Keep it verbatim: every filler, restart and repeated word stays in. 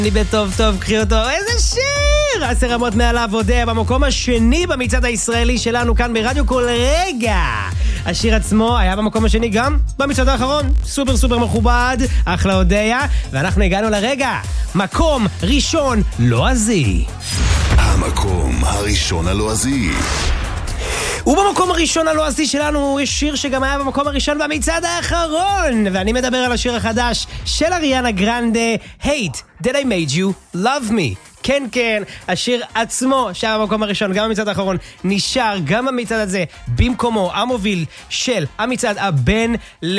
אני בטוב טוב, קחי אותו, איזה שיר! עשר רמות מעליו עודה במקום השני במצעד הישראלי שלנו כאן ברדיו כל רגע. השיר עצמו היה במקום השני גם במצעד האחרון. סופר סופר מכובד, אחלה הודיה. ואנחנו הגענו לרגע, מקום ראשון לועזי. המקום הראשון הלועזי. ובמקום הראשון הלועזי שלנו יש שיר שגם היה במקום הראשון במצעד האחרון, ואני מדבר על השיר החדש של אריאנה גרנדה, Hate That I Made You Love Me. כן כן, השיר עצמו שהיה במקום הראשון גם במצעד האחרון נשאר גם במצעד הזה במקומו המוביל של המצעד הבין